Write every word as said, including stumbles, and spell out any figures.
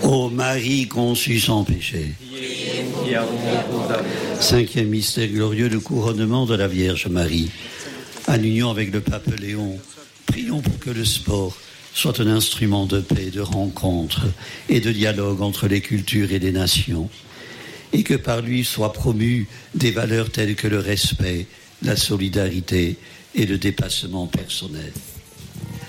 Ô Marie conçue sans péché. Cinquième mystère glorieux, le couronnement de la Vierge Marie. En union avec le pape Léon, prions pour que le sport soit un instrument de paix, de rencontre et de dialogue entre les cultures et les nations, et que par lui soient promues des valeurs telles que le respect, la solidarité et le dépassement personnel.